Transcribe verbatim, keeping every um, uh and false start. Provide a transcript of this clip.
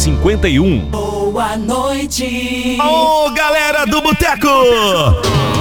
cinquenta e um. Boa noite. Ô, galera do Boteco!